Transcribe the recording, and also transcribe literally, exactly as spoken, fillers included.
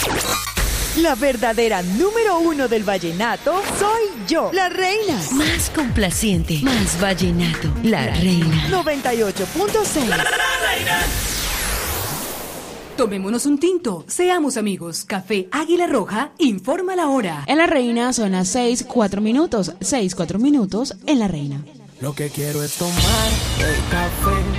La verdadera número uno del vallenato soy yo, la reina. Más complaciente, más vallenato, la reina. noventa y ocho punto seis. ¡La, la, la reina! Tomémonos un tinto, seamos amigos. Café Águila Roja informa la hora. En La Reina son las seis, cuatro minutos. seis, cuatro minutos en La Reina. Lo que quiero es tomar el café.